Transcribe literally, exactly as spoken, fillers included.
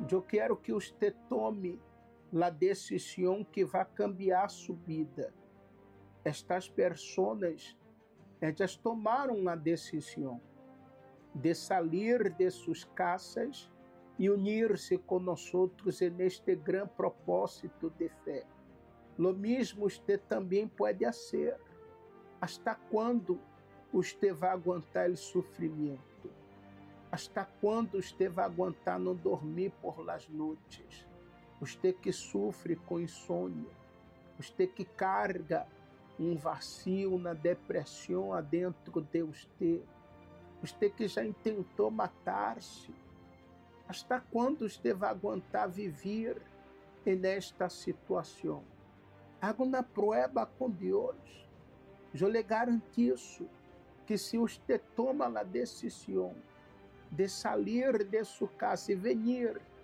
Eu quero que você tome a decisão que vai cambiar sua vida. Estas pessoas, elas tomaram a decisão de sair de suas casas e unir-se com nós outros neste grande propósito de fé. Lo mesmo você também pode fazer. Hasta quando você vai aguentar o sofrimento? Hasta quando você vai aguentar não dormir por las noites? Você que sofre com insônia, você que carga um vazio na depressão adentro de você, você que já tentou matar-se, hasta quando você vai aguentar viver nesta situação? Haga uma prova com Deus. Eu lhe garantizo que se você toma a decisão de sair de sua casa e venir